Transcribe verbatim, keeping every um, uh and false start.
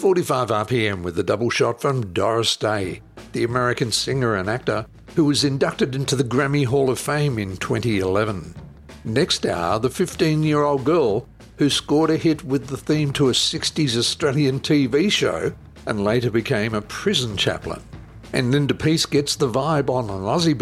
forty-five R P M with the double shot from Doris Day, the American singer and actor who was inducted into the Grammy Hall of Fame in twenty eleven. Next hour, the fifteen-year-old girl who scored a hit with the theme to a sixties Australian T V show and later became a prison chaplain. And Linda Peace gets the vibe on an Aussie